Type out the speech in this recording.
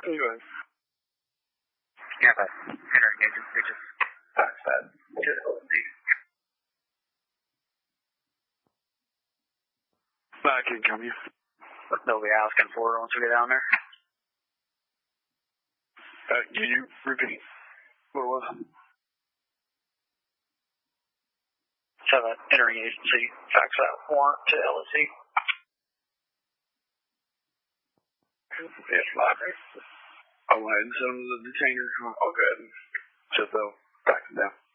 Anyway. Yeah, but entering agent, they just fax that to LSC. I can come you. They'll be asking for it once we get down there. Can you repeat what it was? So that entering agency fax that warrant to LSC. Yes, library. I'll go ahead and send them to the detainer. I'll go ahead and shut they'll fax it down.